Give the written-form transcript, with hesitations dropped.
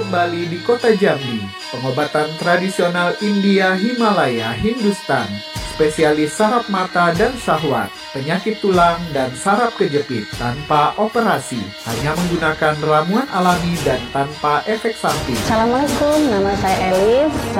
kembali di kota Jambi. Pengobatan tradisional India Himalaya Hindustan, spesialis saraf mata dan syahwat, penyakit tulang dan saraf kejepit tanpa operasi, hanya menggunakan ramuan alami dan tanpa efek samping. Assalamualaikum, nama saya Elis.